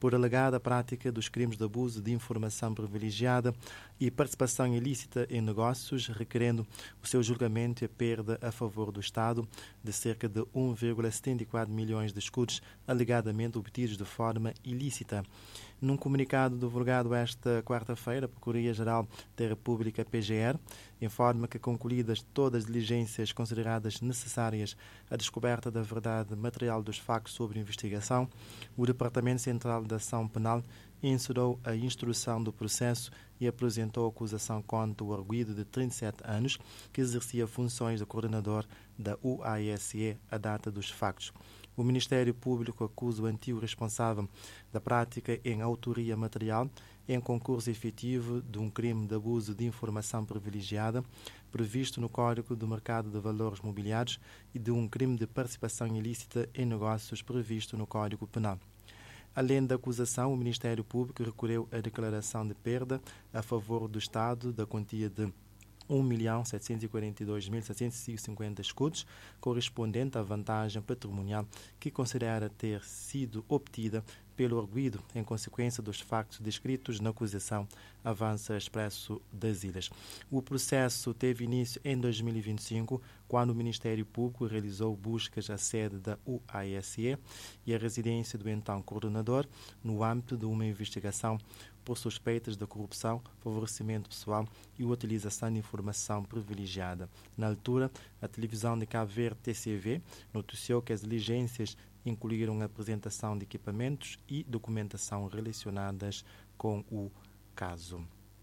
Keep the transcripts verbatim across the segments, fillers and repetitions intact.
por alegada prática dos crimes de abuso de informação privilegiada e participação ilícita em negócios, requerendo o seu julgamento e a perda a favor do Estado de cerca de um vírgula setenta e quatro milhões de escudos alegadamente obtidos de forma ilícita. Num comunicado divulgado esta quarta-feira, a Procuradoria-Geral da República, P G R, informa que, concluídas todas as diligências consideradas necessárias à descoberta da verdade material dos factos sobre investigação, o Departamento Central da Ação Penal encerrou a instrução do processo e apresentou acusação contra o arguido de trinta e sete anos, que exercia funções de coordenador da U A S E à data dos factos. O Ministério Público acusa o antigo responsável da prática em autoria material em concurso efetivo de um crime de abuso de informação privilegiada previsto no Código do Mercado de Valores Mobiliários e de um crime de participação ilícita em negócios previsto no Código Penal. Além da acusação, o Ministério Público recolheu a declaração de perda a favor do Estado da quantia de um milhão setecentos e quarenta e dois mil setecentos e cinquenta escudos, correspondente à vantagem patrimonial que considera ter sido obtida pelo arguido em consequência dos factos descritos na acusação, avança Expresso das Ilhas. O processo teve início em dois mil e vinte e cinco, quando o Ministério Público realizou buscas à sede da U A S E e à residência do então coordenador, no âmbito de uma investigação por suspeitas de corrupção, favorecimento pessoal e utilização de informação privilegiada. Na altura, a televisão de Cabo Verde, T C V, noticiou que as diligências incluíram a apresentação de equipamentos e documentação relacionadas com o caso.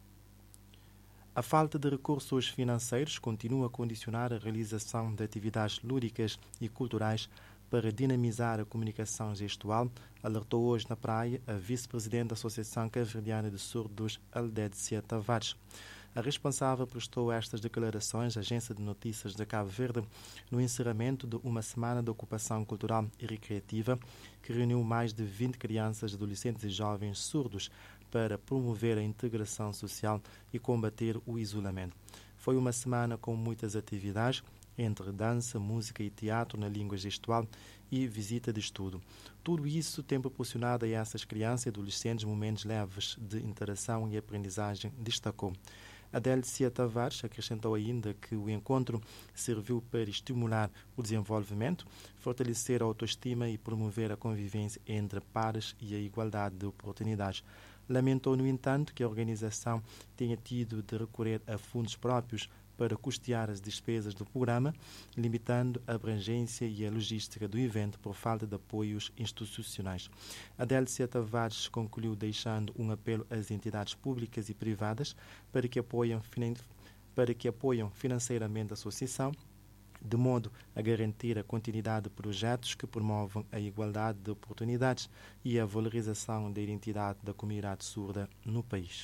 A falta de recursos financeiros continua a condicionar a realização de atividades lúdicas e culturais para dinamizar a comunicação gestual, alertou hoje na praia a vice-presidente da Associação Cabo-Verdiana de Surdos, Aldécia Tavares. A responsável prestou estas declarações à Agência de Notícias de Cabo Verde no encerramento de uma semana de ocupação cultural e recreativa que reuniu mais de vinte crianças, adolescentes e jovens surdos para promover a integração social e combater o isolamento. Foi uma semana com muitas atividades, entre dança, música e teatro na língua gestual e visita de estudo. Tudo isso tem proporcionado a essas crianças e adolescentes momentos leves de interação e aprendizagem, destacou. Adélia Tavares acrescentou ainda que o encontro serviu para estimular o desenvolvimento, fortalecer a autoestima e promover a convivência entre pares e a igualdade de oportunidades. Lamentou, no entanto, que a organização tenha tido de recorrer a fundos próprios para custear as despesas do programa, limitando a abrangência e a logística do evento por falta de apoios institucionais. Adélia Tavares concluiu deixando um apelo às entidades públicas e privadas para que apoiam, para que apoiam financeiramente a associação, de modo a garantir a continuidade de projetos que promovam a igualdade de oportunidades e a valorização da identidade da comunidade surda no país.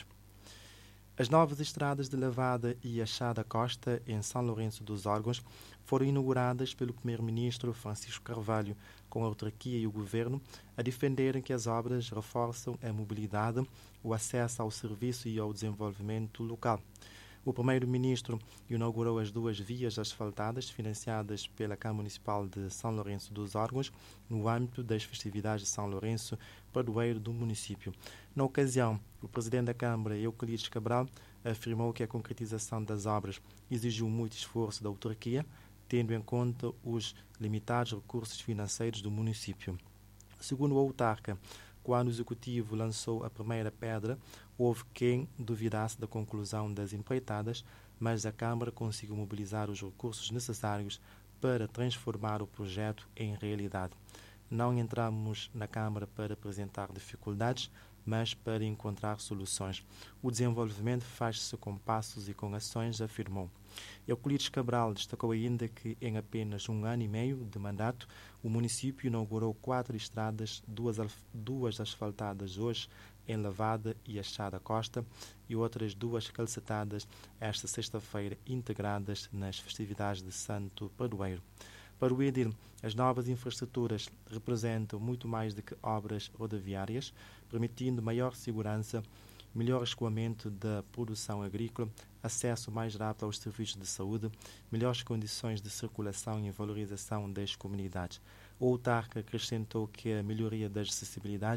As novas estradas de Lavada e Achada Costa, em São Lourenço dos Órgãos, foram inauguradas pelo primeiro-ministro Francisco Carvalho, com a autarquia e o governo a defenderem que as obras reforçam a mobilidade, o acesso ao serviço e ao desenvolvimento local. O primeiro-ministro inaugurou as duas vias asfaltadas financiadas pela Câmara Municipal de São Lourenço dos Órgãos no âmbito das festividades de São Lourenço, padroeiro do município. Na ocasião, o presidente da Câmara, Euclides Cabral, afirmou que a concretização das obras exigiu muito esforço da autarquia, tendo em conta os limitados recursos financeiros do município. Segundo o autarca, quando o Executivo lançou a primeira pedra, houve quem duvidasse da conclusão das empreitadas, mas a Câmara conseguiu mobilizar os recursos necessários para transformar o projeto em realidade. Não entramos na Câmara para apresentar dificuldades, mas para encontrar soluções. O desenvolvimento faz-se com passos e com ações, afirmou. Euclides Cabral destacou ainda que, em apenas um ano e meio de mandato, o município inaugurou quatro estradas, duas, duas asfaltadas hoje em Lavada e Achada Costa e outras duas calcetadas esta sexta-feira, integradas nas festividades de Santo Padroeiro. Para o Edil, as novas infraestruturas representam muito mais do que obras rodoviárias, permitindo maior segurança, melhor escoamento da produção agrícola, acesso mais rápido aos serviços de saúde, melhores condições de circulação e valorização das comunidades. O autarca acrescentou que a melhoria das acessibilidades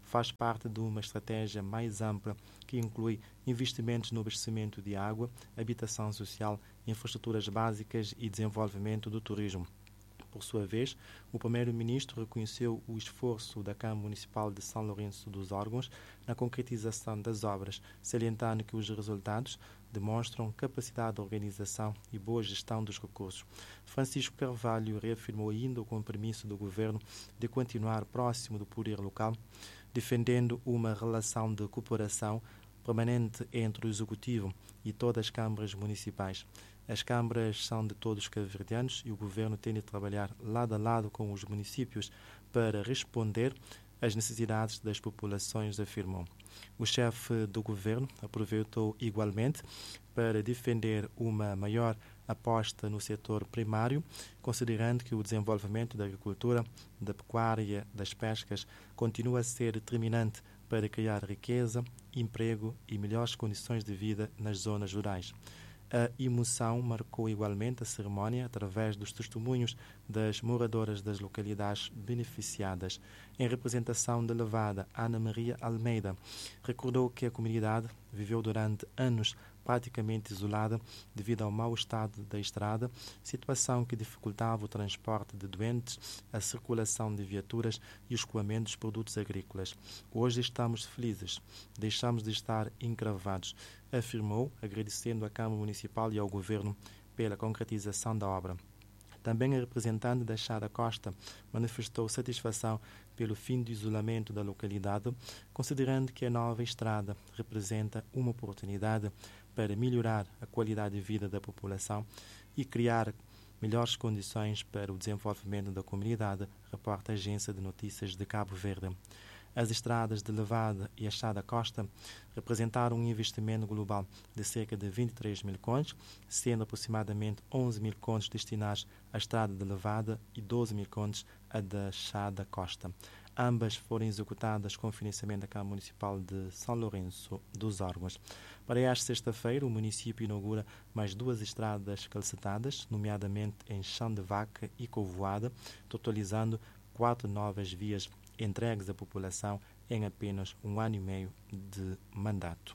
faz parte de uma estratégia mais ampla que inclui investimentos no abastecimento de água, habitação social, infraestruturas básicas e desenvolvimento do turismo. Por sua vez, o primeiro-ministro reconheceu o esforço da Câmara Municipal de São Lourenço dos Órgãos na concretização das obras, salientando que os resultados demonstram capacidade de organização e boa gestão dos recursos. Francisco Carvalho reafirmou ainda o compromisso do governo de continuar próximo do poder local, defendendo uma relação de cooperação permanente entre o Executivo e todas as câmaras municipais. As câmaras são de todos os cabo-verdianos e o governo tem de trabalhar lado a lado com os municípios para responder às necessidades das populações, afirmou. O chefe do governo aproveitou igualmente para defender uma maior aposta no setor primário, considerando que o desenvolvimento da agricultura, da pecuária, das pescas continua a ser determinante para criar riqueza, emprego e melhores condições de vida nas zonas rurais. A emoção marcou igualmente a cerimónia através dos testemunhos das moradoras das localidades beneficiadas. Em representação da levada, Ana Maria Almeida recordou que a comunidade viveu durante anos praticamente isolada devido ao mau estado da estrada, situação que dificultava o transporte de doentes, a circulação de viaturas e o escoamento dos produtos agrícolas. Hoje estamos felizes, deixamos de estar encravados, afirmou, agradecendo à Câmara Municipal e ao Governo pela concretização da obra. Também a representante da Chada Costa manifestou satisfação pelo fim do isolamento da localidade, considerando que a nova estrada representa uma oportunidade para melhorar a qualidade de vida da população e criar melhores condições para o desenvolvimento da comunidade, reporta a Agência de Notícias de Cabo Verde. As estradas de Levada e a Chada Costa representaram um investimento global de cerca de vinte e três mil contos, sendo aproximadamente onze mil contos destinados à estrada de Levada e doze mil contos à da Chada Costa. Ambas foram executadas com financiamento da Câmara Municipal de São Lourenço dos Órgãos. Para esta sexta-feira, o município inaugura mais duas estradas calcetadas, nomeadamente em Chão de Vaca e Covoada, totalizando quatro novas vias entregues à população em apenas um ano e meio de mandato.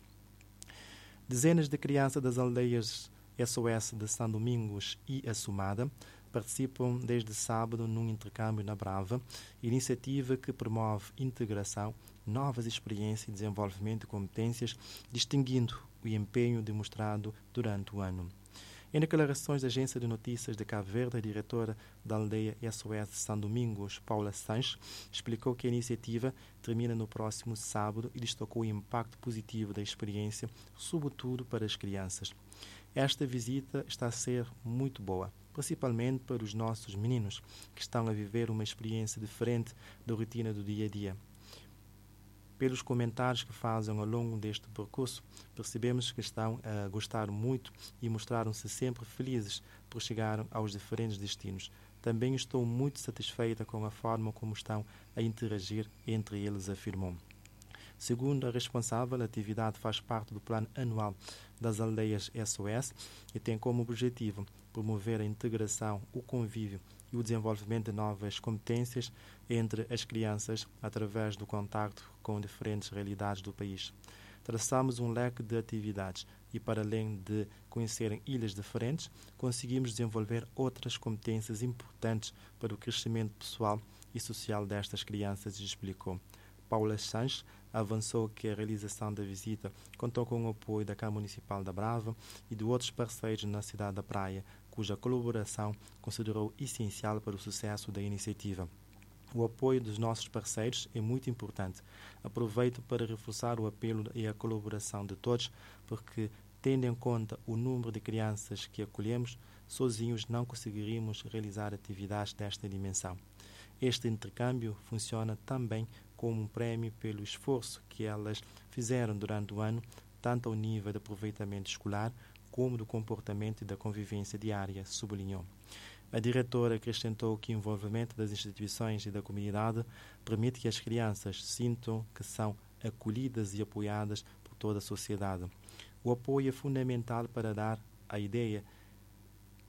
Dezenas de crianças das aldeias S O S de São Domingos e Assumada participam desde sábado num intercâmbio na Brava, iniciativa que promove integração, novas experiências e desenvolvimento de competências, distinguindo o empenho demonstrado durante o ano. Em declarações da Agência de Notícias de Cabo Verde, a diretora da aldeia S O S de São Domingos, Paula Sanches, explicou que a iniciativa termina no próximo sábado e destacou o impacto positivo da experiência, sobretudo para as crianças. Esta visita está a ser muito boa, principalmente para os nossos meninos, que estão a viver uma experiência diferente da rotina do dia a dia. Pelos comentários que fazem ao longo deste percurso, percebemos que estão a gostar muito e mostraram-se sempre felizes por chegar aos diferentes destinos. Também estou muito satisfeita com a forma como estão a interagir entre eles, afirmou. Segundo a responsável, a atividade faz parte do plano anual das aldeias S O S e tem como objetivo promover a integração, o convívio e o desenvolvimento de novas competências entre as crianças através do contacto com diferentes realidades do país. Traçamos um leque de atividades e, para além de conhecerem ilhas diferentes, conseguimos desenvolver outras competências importantes para o crescimento pessoal e social destas crianças, explicou. Paula Sanches avançou que a realização da visita contou com o apoio da Câmara Municipal da Brava e de outros parceiros na cidade da Praia, cuja colaboração considerou essencial para o sucesso da iniciativa. O apoio dos nossos parceiros é muito importante. Aproveito para reforçar o apelo e a colaboração de todos, porque, tendo em conta o número de crianças que acolhemos, sozinhos não conseguiríamos realizar atividades desta dimensão. Este intercâmbio funciona também como um prémio pelo esforço que elas fizeram durante o ano, tanto ao nível de aproveitamento escolar como do comportamento e da convivência diária, sublinhou. A diretora acrescentou que o envolvimento das instituições e da comunidade permite que as crianças sintam que são acolhidas e apoiadas por toda a sociedade. O apoio é fundamental para dar a ideia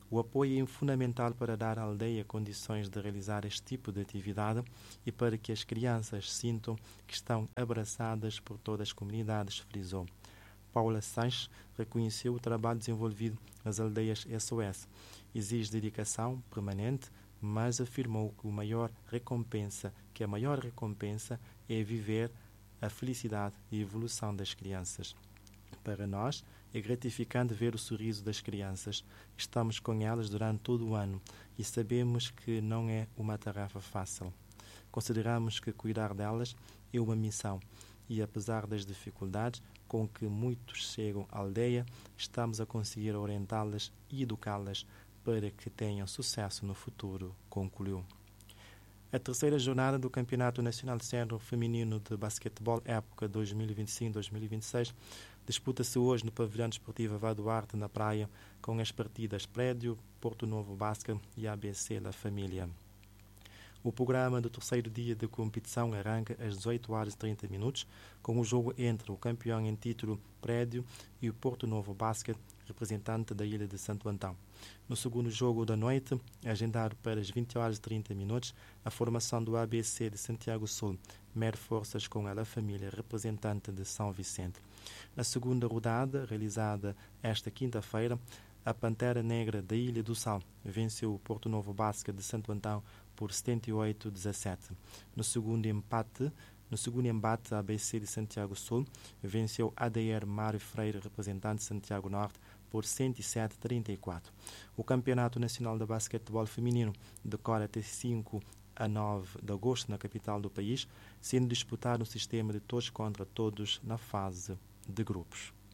O apoio é fundamental para dar à aldeia condições de realizar este tipo de atividade e para que as crianças sintam que estão abraçadas por todas as comunidades, frisou. Paula Sanches reconheceu o trabalho desenvolvido nas aldeias S O S. Exige dedicação permanente, mas afirmou que, o maior recompensa, que a maior recompensa é viver a felicidade e a evolução das crianças. Para nós, é gratificante ver o sorriso das crianças. Estamos com elas durante todo o ano e sabemos que não é uma tarefa fácil. Consideramos que cuidar delas é uma missão e, apesar das dificuldades com que muitos chegam à aldeia, estamos a conseguir orientá-las e educá-las para que tenham sucesso no futuro, concluiu. A terceira jornada do Campeonato Nacional Sénior Feminino de Basquetebol, época dois mil e vinte e cinco a dois mil e vinte e seis, disputa-se hoje no Pavilhão Desportivo Vá Duarte, na Praia, com as partidas Prédio, Porto Novo Basket e A B C La Família. O programa do terceiro dia de competição arranca às dezoito horas e trinta minutos, com o jogo entre o campeão em título Prédio e o Porto Novo Basket, representante da ilha de Santo Antão. No segundo jogo da noite, agendado para as vinte horas e trinta minutos, a formação do A B C de Santiago Sul mede forças com a La Família, representante de São Vicente. Na segunda rodada, realizada esta quinta-feira, a Pantera Negra da Ilha do Sal venceu o Porto Novo Basket de Santo Antão por setenta e oito a dezassete. No segundo empate, no segundo embate, a A B C de Santiago Sul venceu A D R Mário Freire, representante de Santiago Norte, por cento e sete a trinta e quatro. O Campeonato Nacional de Basquetebol Feminino decorre até cinco a nove de agosto na capital do país, sendo disputado um sistema de todos contra todos na fase de grupos.